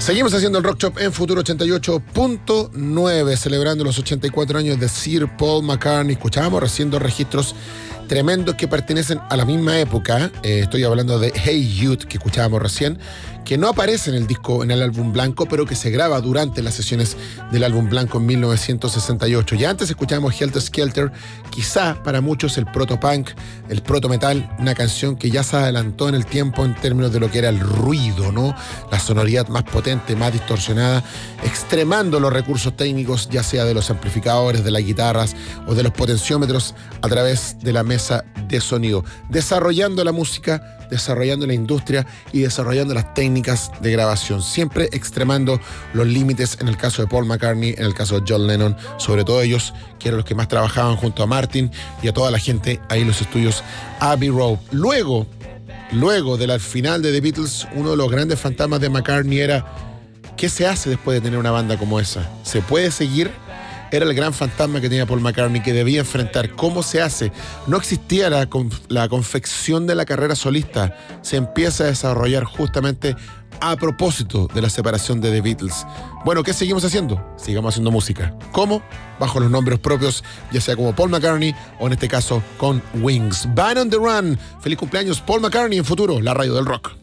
Seguimos haciendo el Rock Shop en Futuro 88.9, celebrando los 84 años de Sir Paul McCartney. Escuchábamos recién dos registros tremendos que pertenecen a la misma época. Estoy hablando de Hey Jude, que escuchábamos recién, que no aparece en el disco, en el álbum blanco, pero que se graba durante las sesiones del álbum blanco en 1968. Ya antes escuchábamos Helter Skelter, quizá para muchos el proto-punk, el proto-metal, una canción que ya se adelantó en el tiempo en términos de lo que era el ruido, ¿no? La sonoridad más potente, más distorsionada, extremando los recursos técnicos, ya sea de los amplificadores, de las guitarras o de los potenciómetros a través de la mesa de sonido, desarrollando la música, desarrollando la industria y desarrollando las técnicas de grabación, siempre extremando los límites en el caso de Paul McCartney, en el caso de John Lennon, sobre todo ellos, que eran los que más trabajaban junto a Martin y a toda la gente ahí en los estudios Abbey Road. Luego del final de The Beatles, uno de los grandes fantasmas de McCartney era: ¿qué se hace después de tener una banda como esa? ¿Se puede seguir? Era el gran fantasma que tenía Paul McCartney, que debía enfrentar. ¿Cómo se hace? No existía la confección de la carrera solista. Se empieza a desarrollar justamente a propósito de la separación de The Beatles. Bueno, ¿qué seguimos haciendo? Sigamos haciendo música. ¿Cómo? Bajo los nombres propios, ya sea como Paul McCartney o en este caso con Wings. Band on the Run. Feliz cumpleaños Paul McCartney en Futuro, la radio del rock.